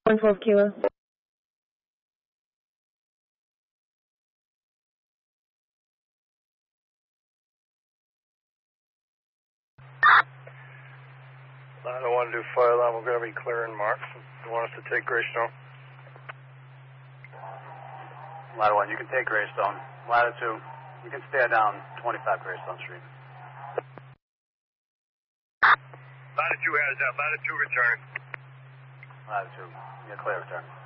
112 Kilo. I don't want to do fire alarm. We're going to be clearing marks. You want us to take Greystone? Ladder 1, you can take Greystone. Ladder 2, you can stare down 25 Greystone Street. Ladder 2 has that. Ladder 2 return. Ladder 2, you're clear return.